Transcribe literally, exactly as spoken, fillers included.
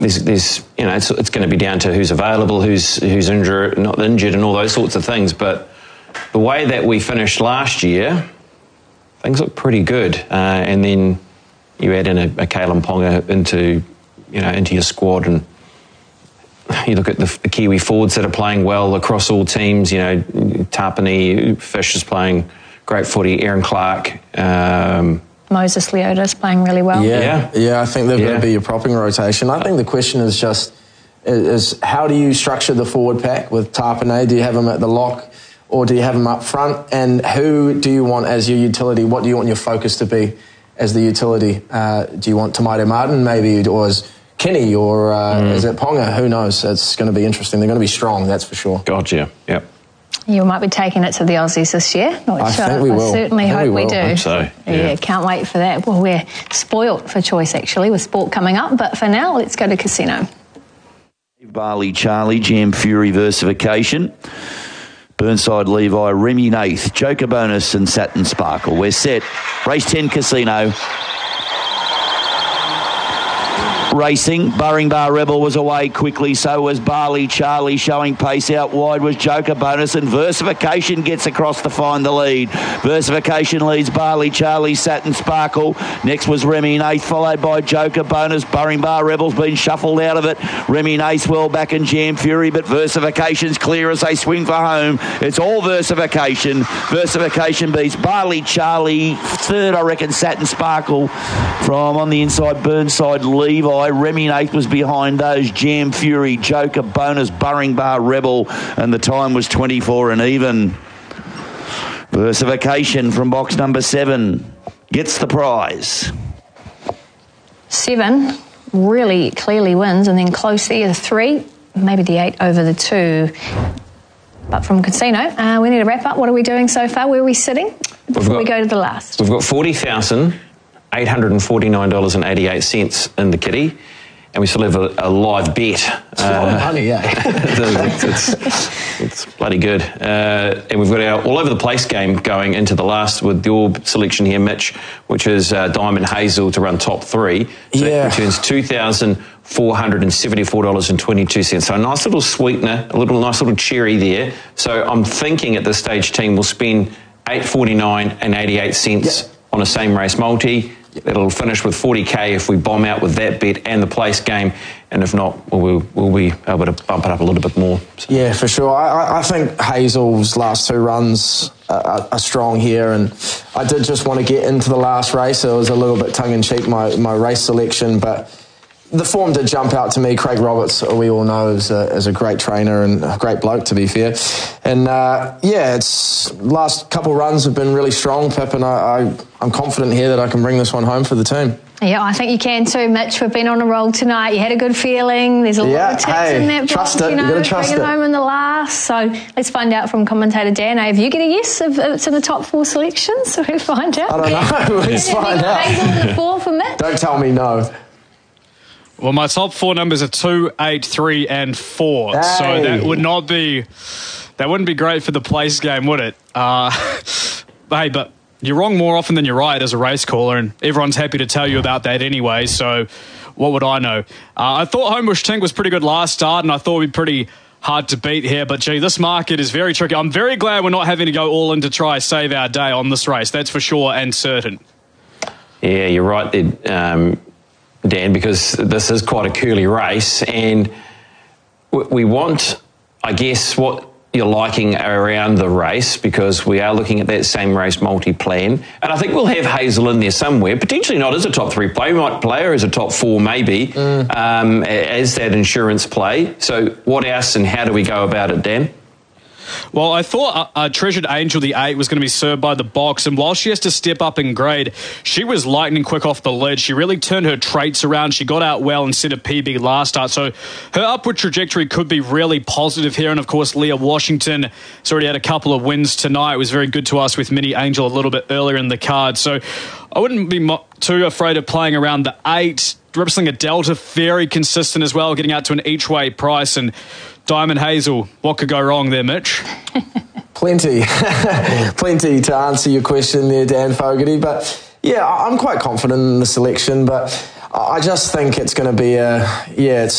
there's, there's you know, it's, it's going to be down to who's available, who's who's injured, not injured, and all those sorts of things. But the way that we finished last year, things look pretty good. Uh, and then you add in a, a Kalyn Ponga into, you know, into your squad, and you look at the, the Kiwi forwards that are playing well across all teams. You know, Tapine, Fish is playing great footy. Aaron Clark. Um, Moses Leota's playing really well. Yeah, yeah, yeah I think they're yeah. going to be your propping rotation. I think the question is just, is, is how do you structure the forward pack with Tapine? Do you have him at the lock or do you have him up front? And who do you want as your utility? What do you want your focus to be as the utility? Uh, do you want Tamaito Martin maybe, or is Kenny, or uh, mm. is it Ponga? Who knows? It's going to be interesting. They're going to be strong, that's for sure. Gotcha, yep. You might be taking it to the Aussies this year. Not I sure. think we will. I certainly I think hope we we, will. do. I hope so, yeah. yeah, can't wait for that. Well, we're spoilt for choice, actually, with sport coming up. But for now, let's go to Casino. Barley Charlie, Jam Fury Versification, Burnside Levi, Remy Nath, Joker Bonus and Saturn Sparkle. We're set. Race ten Casino. Racing, Burring Bar Rebel was away quickly, so was Barley Charlie, showing pace. Out wide was Joker Bonus, and Versification gets across to find the lead. Versification leads Barley Charlie, Saturn Sparkle. Next was Remy Nath, followed by Joker Bonus. Burring Bar Rebel's been shuffled out of it. Remy Nath well back in Jam Fury, but Versification's clear as they swing for home. It's all Versification. Versification beats Barley Charlie. Third, I reckon, Saturn Sparkle from on the inside, Burnside Levi. Remy Nath was behind those. Jam Fury, Joker Bonus, Burring Bar Rebel, and the time was twenty-four and even. Versification from box number seven gets the prize. Seven really clearly wins, and then close there, the three, maybe the eight over the two. But from Casino, uh, we need to wrap up. What are we doing so far? Where are we sitting before got, we go to the last? We've got forty thousand eight hundred forty-nine dollars and eighty-eight cents in the kitty, and we still have a, a live bet. It's a lot of money, yeah. it's, it's, it's bloody good. Uh, and we've got our all over the place game going into the last with your selection here, Mitch, which is uh, Diamond Hazel to run top three. So yeah. that returns two thousand four hundred seventy-four dollars and twenty-two cents. So a nice little sweetener, a little nice little cherry there. So I'm thinking at this stage, team will spend eight forty-nine and eighty-eight cents yep. on a same race multi. It'll finish with forty K if we bomb out with that bet and the place game, and if not, we'll, we'll be able to bump it up a little bit more. So. Yeah, for sure. I, I think Hazel's last two runs are, are strong here, and I did just want to get into the last race. It was a little bit tongue-in-cheek, my, my race selection, but the form did jump out to me. Craig Roberts, we all know, is a, is a great trainer and a great bloke, to be fair. And, uh, yeah, it's last couple runs have been really strong, Pip, and I, I, I'm confident here that I can bring this one home for the team. Yeah, I think you can too, Mitch. We've been on a roll tonight. You had a good feeling. There's a yeah, lot of tips hey, in that trust box, it. you know, you gotta trust bring it it home in the last. So let's find out from commentator Dan. Have you get a yes if it's in the top four selections? So we'll find out. I don't know. Let's find out. Hazel the four for Mitch? Don't tell me no. Well, my top four numbers are two, eight, three, and four. Hey. So that would not be, that wouldn't be great for the place game, would it? Uh, hey, but you're wrong more often than you're right as a race caller, and everyone's happy to tell you about that anyway. So what would I know? Uh, I thought Homebush Tink was pretty good last start, and I thought it'd be pretty hard to beat here. But gee, this market is very tricky. I'm very glad we're not having to go all in to try save our day on this race. That's for sure and certain. Yeah, you're right there, um, Dan, because this is quite a curly race, and we want, I guess, what you're liking around the race, because we are looking at that same race multi-plan, and I think we'll have Hazel in there somewhere, potentially not as a top three play, we might play her as a top four maybe, mm. um, as that insurance play. So what else and how do we go about it, Dan? Well, I thought uh, Treasured Angel, the eight, was going to be served by the box, and while she has to step up in grade, she was lightning quick off the lid. She really turned her traits around. She got out well instead of P B last start, so her upward trajectory could be really positive here. And of course, Leah Washington has already had a couple of wins tonight. It was very good to us with Mini Angel a little bit earlier in the card, so I wouldn't be mo- too afraid of playing around the eight. Representing a Delta, very consistent as well, getting out to an each-way price. And Diamond Hazel, what could go wrong there, Mitch? Plenty. Plenty to answer your question there, Dan Fogarty. But, yeah, I'm quite confident in the selection, but I just think it's going to be a, yeah, it's